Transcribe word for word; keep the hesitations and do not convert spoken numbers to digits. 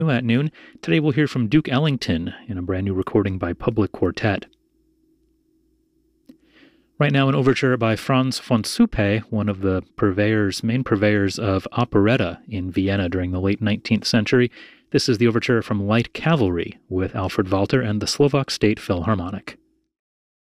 At noon. Today we'll hear from Duke Ellington in a brand new recording by Public Quartet. Right now, an overture by Franz von Suppe, one of the purveyors, main purveyors of operetta in Vienna during the late nineteenth century. This is the overture from Light Cavalry with Alfred Walter and the Slovak State Philharmonic.